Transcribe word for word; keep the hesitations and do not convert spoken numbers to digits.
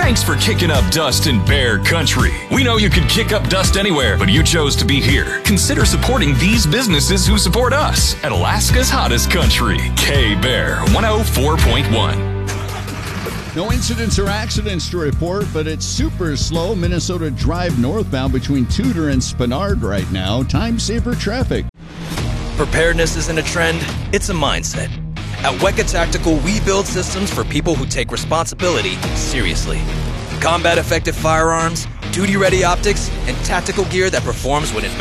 Thanks for kicking up dust in Bear Country. We know you could kick up dust anywhere, but you chose to be here. Consider supporting these businesses who support us at Alaska's hottest country. K-Bear one oh four point one. No incidents or accidents to report, but it's super slow Minnesota Drive northbound between Tudor and Spenard right now. Time saver traffic. Preparedness isn't a trend, it's a mindset. At WECA Tactical, we build systems for people who take responsibility seriously. Combat-effective firearms, duty-ready optics, and tactical gear that performs when it matters.